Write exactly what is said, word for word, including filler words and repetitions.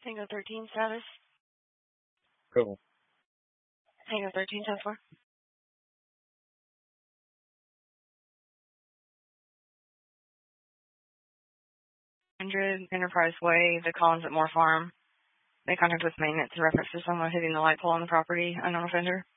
Tango thirteen status. Cool. Tango thirteen ten four. one hundred Enterprise Way, the Collins at Moore Farm. They contact with maintenance in reference to someone hitting the light pole on the property, unknown offender.